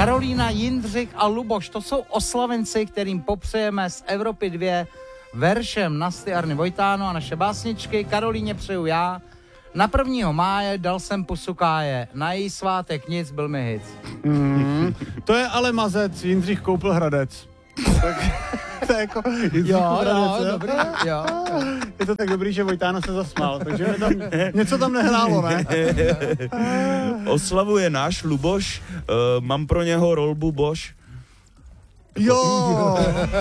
Karolína, Jindřich a Luboš, to jsou oslavenci, kterým popřejeme z Evropy 2 veršem Nasty Arny Vojtáno a naše básničky. Karolíně přeju já. Na 1. máje dal jsem pusu Káje, na její svátek nic, byl mi hit. To je ale mazec, Jindřich koupil Hradec. To je jako Jindřich Hradec, dobrý, jo. Je to tak dobrý, že Vojtána se zasmál, takže tam, něco tam nehrálo, ne? Oslavuje náš Luboš, mám pro něho rolbu Bož. Jo,